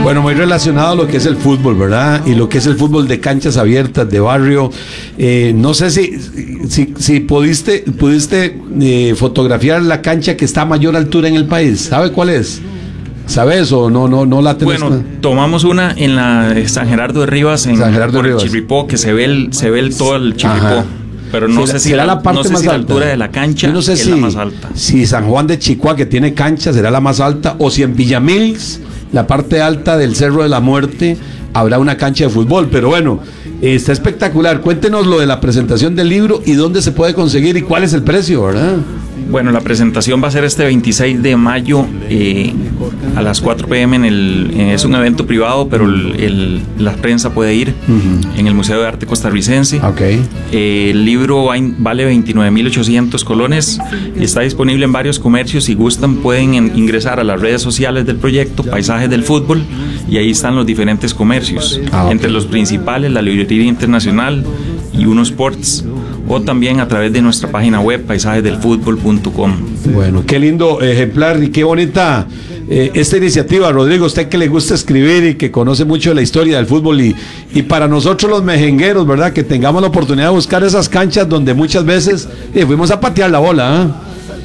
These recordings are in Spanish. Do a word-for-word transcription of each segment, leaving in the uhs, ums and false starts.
Bueno, muy relacionado a lo que es el fútbol, ¿verdad? Y lo que es el fútbol de canchas abiertas, de barrio. Eh, no sé si, si, si pudiste, pudiste eh, fotografiar la cancha que está a mayor altura en el país. ¿Sabe cuál es? ¿Sabes o no, no, no la tenés? Bueno, tomamos una en la San Gerardo de Rivas, en San Gerardo por de el Rivas. Chirripó, que se ve el, se ve el, todo el Chirripó. Ajá. Pero no ¿Será, sé si será la, la parte no sé más si la alta? altura de la cancha Yo no sé es si, la más alta. Si San Juan de Chicua, que tiene cancha, será la más alta, o si en Villamils, la parte alta del Cerro de la Muerte, habrá una cancha de fútbol. Pero bueno, eh, está espectacular. Cuéntenos lo de la presentación del libro y dónde se puede conseguir y cuál es el precio, ¿verdad? Bueno, la presentación va a ser este veintiséis de mayo eh, a las cuatro pe eme en el, eh, es un evento privado, pero el, el, la prensa puede ir uh-huh. en el Museo de Arte Costarricense. Okay. Eh, el libro va in, vale veintinueve mil ochocientos colones y está disponible en varios comercios. Si gustan pueden en, ingresar a las redes sociales del proyecto Paisajes del Fútbol y ahí están los diferentes comercios. Ah, okay. Entre los principales, la Librería Internacional y Uno Sports, o también a través de nuestra página web paisajes del fútbol punto com. Bueno, qué lindo ejemplar y qué bonita eh, esta iniciativa, Rodrigo, usted que le gusta escribir y que conoce mucho de la historia del fútbol y, y para nosotros los mejengueros, ¿verdad? Que tengamos la oportunidad de buscar esas canchas donde muchas veces eh, fuimos a patear la bola, ¿eh?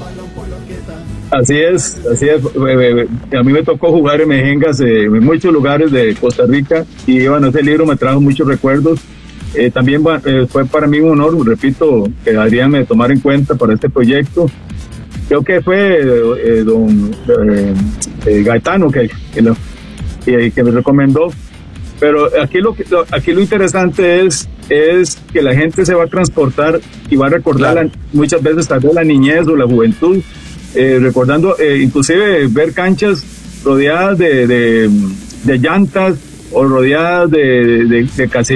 Así es, así es. A mí me tocó jugar en mejengas eh, en muchos lugares de Costa Rica y bueno, ese libro me trajo muchos recuerdos. Eh, también eh, fue para mí un honor, repito, que Adrián me tomara en cuenta para este proyecto. Creo que fue eh, don eh, eh, Gaetano que, que, lo, que, que me recomendó. Pero aquí lo, lo, aquí lo interesante es, es que la gente se va a transportar y va a recordar claro. la, muchas veces tal vez la niñez o la juventud, eh, recordando eh, inclusive ver canchas rodeadas de, de, de llantas o rodeadas de, de, de caserías